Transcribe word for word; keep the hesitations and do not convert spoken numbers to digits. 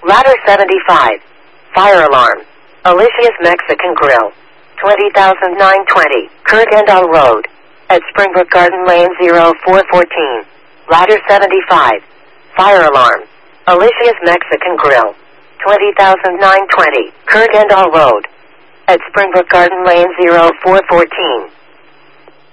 Ladder seventy-five. Fire alarm. Alicia's Mexican Grill. twenty thousand nine hundred twenty. Kurgandal Road. At Springbrook Garden Lane zero four one four. Ladder seventy-five. Fire alarm. Alicia's Mexican Grill. twenty thousand nine hundred twenty. Kurgandal Road. At Springbrook Garden Lane zero four one four.